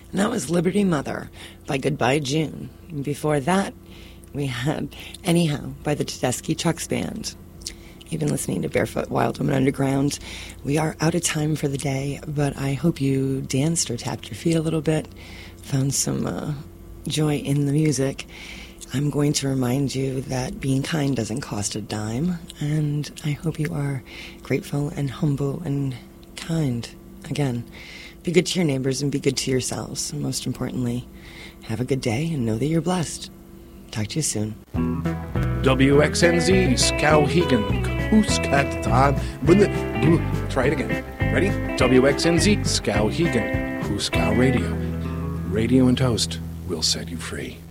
And that was Liberty Mother by Goodbye June. And before that, we had Anyhow by the Tedeschi Trucks Band. You've been listening to Barefoot Wild Woman Underground. We are out of time for the day, but I hope you danced or tapped your feet a little bit, found some joy in the music. I'm going to remind you that being kind doesn't cost a dime, and I hope you are grateful and humble and kind. Again, be good to your neighbors and be good to yourselves. And most importantly, have a good day and know that you're blessed. Talk to you soon. WXNZ, Skowhegan, Huskatan. Try it again. Ready? WXNZ, Skowhegan, Huskow Radio. Radio and Toast will set you free.